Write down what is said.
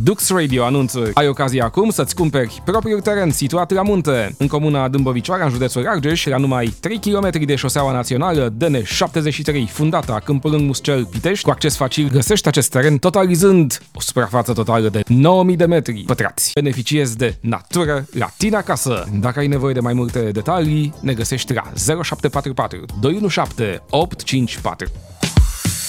Dux Radio anunță: ai ocazia acum să-ți cumperi propriul teren situat la munte, în comuna Dâmbovicioara, în județul Argeș, la numai 3 km de șoseaua națională DN73, fundata Câmpul în Muscel, Pitești. Cu acces facil găsești acest teren, totalizând o suprafață totală de 9000 de metri pătrați. Beneficiezi de natură la tine acasă. Dacă ai nevoie de mai multe detalii, ne găsești la 0744 217 854.